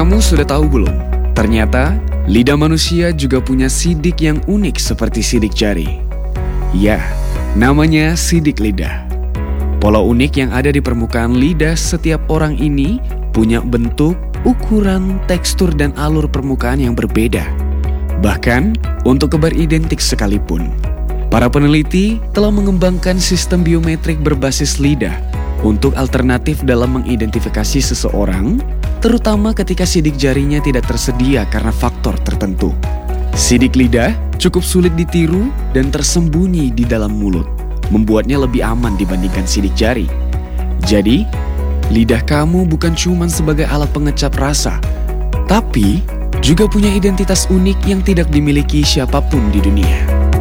Kamu sudah tahu belum? Ternyata lidah manusia juga punya sidik yang unik seperti sidik jari. Ya, namanya sidik lidah. Pola unik yang ada di permukaan lidah setiap orang ini punya bentuk, ukuran, tekstur, dan alur permukaan yang berbeda. Bahkan untuk kebar identik sekalipun. Para peneliti telah mengembangkan sistem biometrik berbasis lidah untuk alternatif dalam mengidentifikasi seseorang, terutama ketika sidik jarinya tidak tersedia karena faktor tertentu. Sidik lidah cukup sulit ditiru dan tersembunyi di dalam mulut, membuatnya lebih aman dibandingkan sidik jari. Jadi, lidah kamu bukan cuma sebagai alat pengecap rasa, tapi juga punya identitas unik yang tidak dimiliki siapapun di dunia.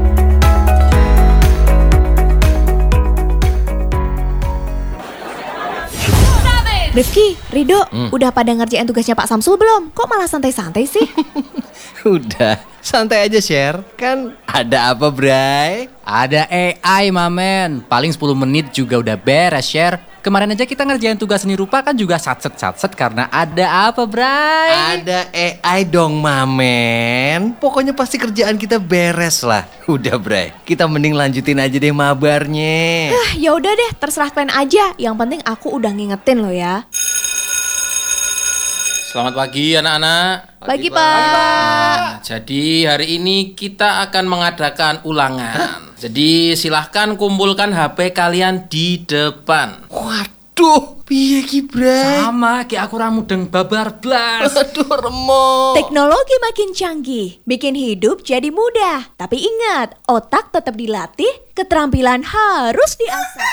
Rifki, Rido, udah pada ngerjain tugasnya Pak Samsul belum? Kok malah santai-santai sih? Udah, santai aja share. Kan ada apa, Bray? Ada AI, mamen. Paling 10 menit juga udah beres, share. Kemarin aja kita ngerjain tugas seni rupa kan juga satset karena ada apa, Bray? Ada AI dong, mamen. Pokoknya pasti kerjaan kita beres lah. Udah, Bray. Kita mending lanjutin aja deh mabarnya. Ya udah deh, terserah kalian aja. Yang penting aku udah ngingetin lo ya. Selamat pagi anak-anak. Pagi, Pak. Jadi hari ini kita akan mengadakan ulangan. Jadi silahkan kumpulkan HP kalian di depan. Waduh, piye ki, Bray? Sama, kayak aku ramudeng babar blas. Aduh, remuk. Teknologi makin canggih, bikin hidup jadi mudah. Tapi ingat, otak tetap dilatih, keterampilan harus diasah.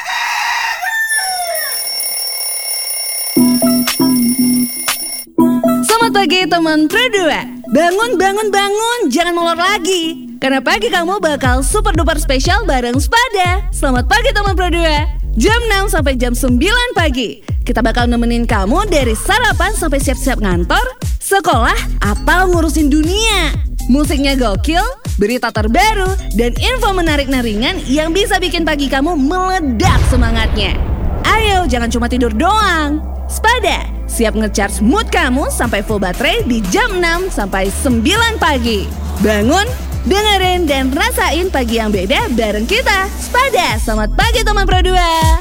Selamat pagi teman Pro 2. Bangun, jangan molor lagi. Karena pagi kamu bakal super duper spesial bareng Spada. Selamat pagi teman Pro 2. Jam 6 sampai jam 9 pagi. Kita bakal nemenin kamu dari sarapan sampai siap-siap ngantor, sekolah, atau ngurusin dunia. Musiknya gokil, berita terbaru, dan info menarik ringan yang bisa bikin pagi kamu meledak semangatnya. Ayo, jangan cuma tidur doang. Spada, siap nge-charge mood kamu sampai full baterai di jam 6 sampai 9 pagi. Bangun, dengerin dan rasain pagi yang beda bareng kita. Spada, selamat pagi teman Pro 2.